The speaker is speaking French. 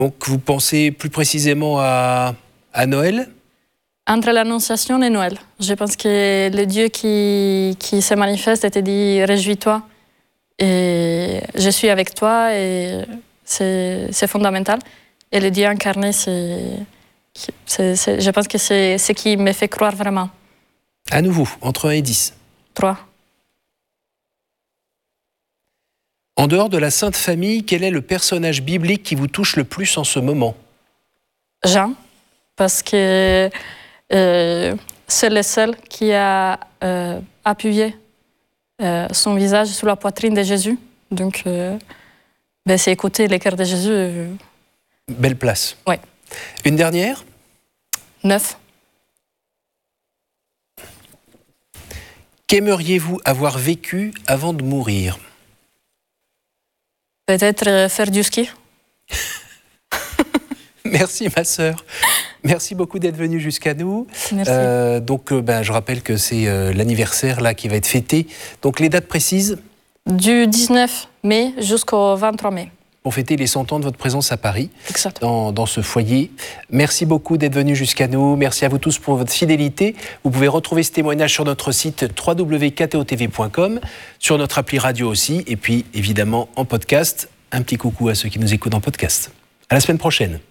Donc vous pensez plus précisément à Noël ? Entre l'Annonciation et Noël. Je pense que le Dieu qui se manifeste et te dit « Réjouis-toi » et « Je suis avec toi » et c'est fondamental. Et le Dieu incarné, je pense que c'est ce qui me fait croire vraiment. À nouveau, entre 1 et 10. 3. En dehors de la Sainte Famille, quel est le personnage biblique qui vous touche le plus en ce moment ? Jean, parce que c'est le seul qui a appuyé son visage sur la poitrine de Jésus. Donc, c'est écouter les cœurs de Jésus. Belle place. Oui. Une dernière ? 9. Qu'aimeriez-vous avoir vécu avant de mourir ? Peut-être faire du ski. Merci ma sœur. Merci beaucoup d'être venue jusqu'à nous. Merci. Je rappelle que c'est l'anniversaire là qui va être fêté. Donc les dates précises ? Du 19 mai jusqu'au 23 mai. Pour fêter les 100 ans de votre présence à Paris, dans ce foyer. Merci beaucoup d'être venus jusqu'à nous. Merci à vous tous pour votre fidélité. Vous pouvez retrouver ce témoignage sur notre site www.ktotv.com, sur notre appli radio aussi, et puis évidemment en podcast. Un petit coucou à ceux qui nous écoutent en podcast. À la semaine prochaine.